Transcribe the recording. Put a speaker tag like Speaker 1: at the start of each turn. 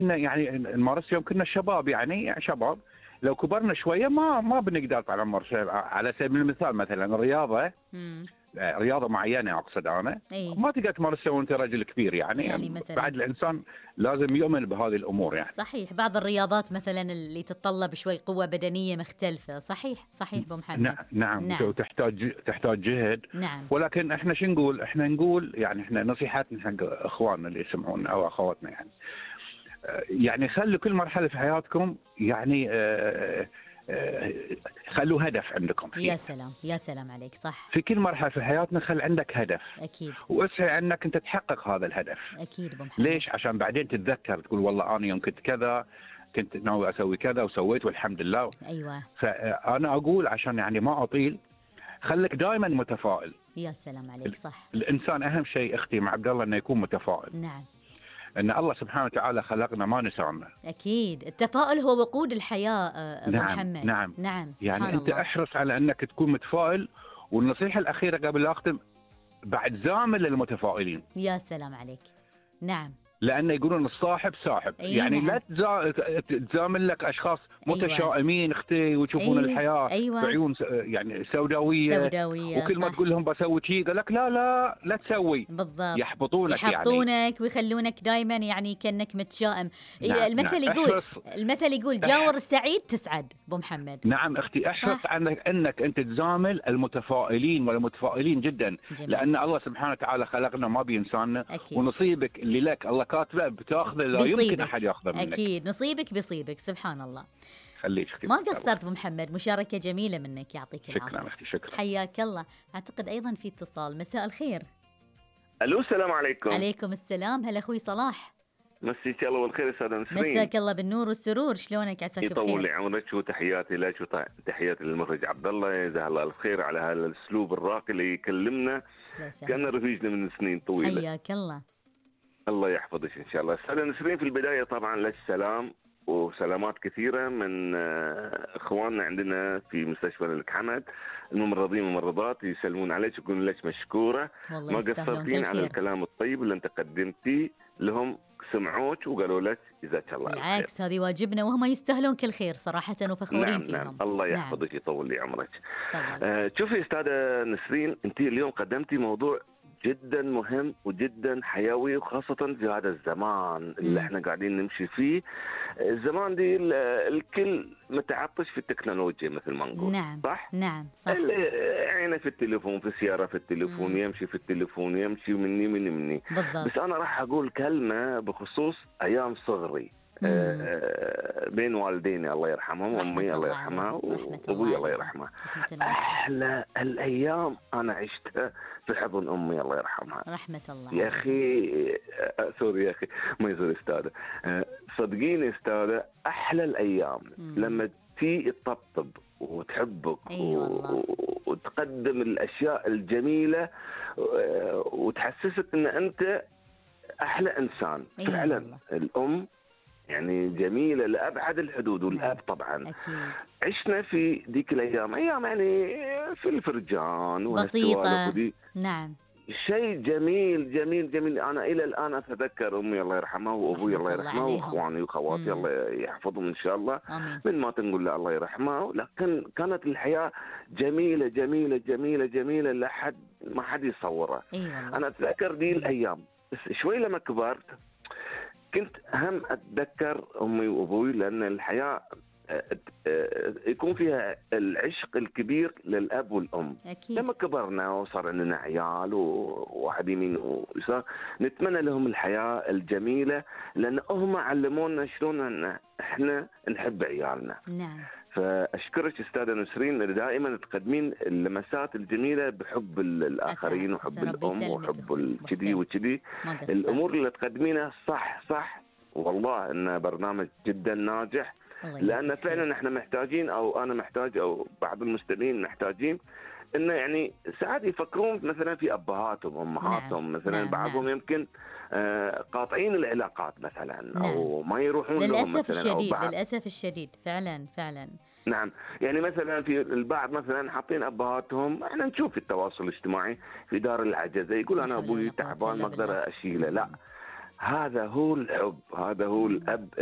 Speaker 1: يعني نمارس يوم كنا شباب، يعني شباب. لو كبرنا شويه ما بنقدر طبعا نمارس. على سبيل المثال مثلا الرياضه،
Speaker 2: امم.
Speaker 1: رياضه معينه اقصد انا،
Speaker 2: اي.
Speaker 1: ما تقدر تمارسها وانت رجل كبير
Speaker 2: يعني
Speaker 1: يعني.
Speaker 2: مثلا.
Speaker 1: بعد الانسان لازم يؤمن بهذه الامور يعني.
Speaker 2: صحيح، بعض الرياضات مثلا اللي تتطلب شوي قوة بدنية مختلفة. صحيح صحيح ابو محمد.
Speaker 1: نعم،
Speaker 2: نعم.
Speaker 1: تحتاج جهد.
Speaker 2: نعم.
Speaker 1: ولكن احنا شو نقول؟ احنا نقول يعني احنا نصيحتنا حق اخواننا اللي يسمعونا او اخواتنا يعني، يعني خلوا كل مرحله في حياتكم يعني آه، خلوا هدف عندكم
Speaker 2: يا
Speaker 1: فيه.
Speaker 2: سلام يا سلام عليك، صح.
Speaker 1: في كل مرحله في حياتنا خل عندك هدف،
Speaker 2: اكيد.
Speaker 1: واسعى انك انت تحقق هذا الهدف.
Speaker 2: اكيد ابو محمد.
Speaker 1: ليش؟ عشان بعدين تتذكر تقول والله انا يوم كنت كذا كنت ناوي اسوي كذا وسويت والحمد لله.
Speaker 2: ايوه.
Speaker 1: فانا اقول عشان يعني ما اطيل، خليك دائما متفائل.
Speaker 2: يا سلام عليك، صح.
Speaker 1: الانسان اهم شيء اختي مع عبد الله انه يكون متفائل.
Speaker 2: نعم.
Speaker 1: ان الله سبحانه وتعالى خلقنا ما نسانا.
Speaker 2: اكيد التفاؤل هو وقود الحياة. ابو
Speaker 1: نعم
Speaker 2: محمد.
Speaker 1: نعم.
Speaker 2: نعم،
Speaker 1: يعني
Speaker 2: سبحان
Speaker 1: انت
Speaker 2: الله.
Speaker 1: احرص على انك تكون متفائل. والنصيحه الاخيره قبل لا اختم، بعد زامل للمتفائلين.
Speaker 2: يا سلام عليك. نعم.
Speaker 1: لأن يقولون الصاحب ساحب،
Speaker 2: اي
Speaker 1: يعني
Speaker 2: نعم.
Speaker 1: لا تزامن لك أشخاص
Speaker 2: ايوه.
Speaker 1: متشائمين أختي ويشوفون
Speaker 2: اي
Speaker 1: الحياة
Speaker 2: ايوه.
Speaker 1: بعيون يعني سوداوية.
Speaker 2: سوداوية،
Speaker 1: وكل ما
Speaker 2: صح.
Speaker 1: تقول لهم بسوي شيء يقول لك لا لا لا تسوي.
Speaker 2: بالضبط.
Speaker 1: يحبطونك يعني.
Speaker 2: يحبطونك ويخلونك دايما يعني كأنك متشائم.
Speaker 1: نعم نعم.
Speaker 2: المثل يقول جاور السعيد تسعد ابو محمد.
Speaker 1: نعم أختي، احرص
Speaker 2: صح.
Speaker 1: أنك أنت تزامل المتفائلين والمتفائلين جدا.
Speaker 2: جميل.
Speaker 1: لأن الله سبحانه وتعالى خلقنا ما بينسانا.
Speaker 2: اكيد.
Speaker 1: ونصيبك اللي لك الله كاتبه بتاخذه، لا يمكن أحد
Speaker 2: بيصيبك.
Speaker 1: ياخذه منك.
Speaker 2: اكيد نصيبك بيصيبك، سبحان الله.
Speaker 1: خليك أختي.
Speaker 2: ما قصرت ابو محمد، مشاركة جميلة منك، يعطيك
Speaker 1: شكرا
Speaker 2: العافية.
Speaker 1: أختي، شكرا.
Speaker 2: حياك الله. اعتقد ايضا في اتصال. مساء الخير.
Speaker 3: الو، السلام عليكم.
Speaker 2: عليكم السلام. هلا اخوي صلاح.
Speaker 3: مسيك الله بالخير استاذ نسرين.
Speaker 2: مساك الله بالنور والسرور. شلونك؟ عساك
Speaker 3: يطول
Speaker 2: بخير.
Speaker 3: لي عمرك، وتحياتي لك وتحياتي للمخرج عبد الله، جزاه الله الخير على هذا الاسلوب الراقي اللي يكلمنا كان رفيجنا من سنين طويله.
Speaker 2: حياك الله.
Speaker 3: الله يحفظك ان شاء الله. استاذ نسرين، في البدايه طبعا لك سلام وسلامات كثيره من اخواننا عندنا في مستشفى الملك حمد، الممرضين والممرضات يسلمون عليك ويقولون لك مشكوره.
Speaker 2: والله
Speaker 3: ما
Speaker 2: يستاهلون كل
Speaker 3: قصرتين على
Speaker 2: خير.
Speaker 3: الكلام الطيب اللي انت قدمتيه لهم، سمعوك وقالوا لك جزاك الله الخير.
Speaker 2: بالعكس هذه واجبنا، وهم يستاهلون كل خير صراحة، وفخورين
Speaker 3: نعم
Speaker 2: فيهم.
Speaker 3: نعم. الله
Speaker 2: نعم.
Speaker 3: يحفظك يطول لي عمرك.
Speaker 2: تفضل.
Speaker 3: شوفي استاذة نسرين، انت اليوم قدمتي موضوع جدا مهم وجدا حيوي، وخاصة في هذا الزمان اللي احنا قاعدين نمشي فيه. الزمان دي الكل متعطش في التكنولوجيا مثل ما نقول.
Speaker 2: نعم.
Speaker 3: صح؟
Speaker 2: نعم صح.
Speaker 3: عينه في التليفون، في السيارة في التليفون، يمشي في التليفون، يمشي مني.
Speaker 2: بالضبط.
Speaker 3: بس أنا راح أقول كلمة بخصوص أيام صغري. بين والديني الله يرحمهم، امي الله يرحمها وابوي الله يرحمه. احلى الايام انا عشتها في حضن امي الله يرحمها.
Speaker 2: رحمه الله
Speaker 3: يا اخي. سوري يا اخي، ما يصير استاذه. صدقيني استاذه، احلى الايام لما تي تطبطب وتحبك.
Speaker 2: أيوة
Speaker 3: وتقدم الاشياء الجميله وتحسسك ان انت احلى انسان.
Speaker 2: أيوة
Speaker 3: فعلا
Speaker 2: والله.
Speaker 3: الام يعني جميلة لأبعد الحدود، والأب طبعا.
Speaker 2: أكيد.
Speaker 3: عشنا في ديك الأيام يعني في الفرجان
Speaker 2: بسيطة. نعم.
Speaker 3: شيء جميل جميل جميل. أنا إلى الآن أتذكر أمي الله يرحمها وأبوي الله يرحمه وأخواني وخواتي الله يحفظهم إن شاء الله.
Speaker 2: آمين.
Speaker 3: من ما تنقول له الله يرحمه. لكن كانت الحياة جميلة جميلة جميلة جميلة لحد ما حد يصورها.
Speaker 2: أيوة.
Speaker 3: أنا أتذكر دي الأيام. بس شوي لما كبرت كنت هم أتذكر أمي وأبوي، لأن الحياة يكون فيها العشق الكبير للأب والأم.
Speaker 2: أكيد.
Speaker 3: لما كبرنا وصار عندنا عيال وواحد يمين ويسار، نتمنى لهم الحياة الجميلة، لأن هم علمونا شلون أن إحنا نحب عيالنا.
Speaker 2: نعم.
Speaker 3: فأشكرك أستاذة نسرين، دائما تقدمين اللمسات الجميلة بحب الآخرين وحب الأم وحب الكذي وكذي. الأمور اللي تقدمينها صح والله إنه برنامج جدا ناجح. لأن فعلا احنا محتاجين، أو أنا محتاج، أو بعض المستمعين محتاجين إنه يعني ساعات يفكرون مثلا في أبهاتهم وأمهاتهم. مثلا
Speaker 2: نعم.
Speaker 3: بعضهم يمكن قاطعين العلاقات مثلا. أو ما يروحون
Speaker 2: للأسف
Speaker 3: لهم مثلا.
Speaker 2: الشديد. للأسف الشديد فعلا.
Speaker 3: نعم. يعني مثلا في البعض مثلا حاطين أبهاتهم، احنا نشوف في التواصل الاجتماعي في دار العجزة يقول أنا أبوي تعبان ما أقدر أشيله. لا، هذا هو الحب، هذا هو الأب